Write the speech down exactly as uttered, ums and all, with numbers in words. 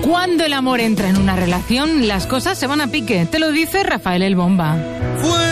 Cuando el amor entra en una relación, las cosas se van a pique. Te lo dice Rafael el Bomba. Fue